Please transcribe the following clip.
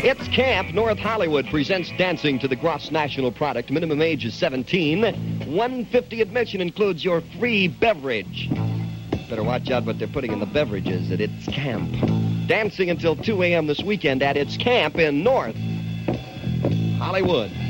It's Camp. North Hollywood presents dancing to the Gross National product. Minimum age is 17. $150 admission includes your free beverage. Better watch out what they're putting in the beverages at It's Camp. Dancing until 2 a.m. this weekend at It's Camp in North Hollywood.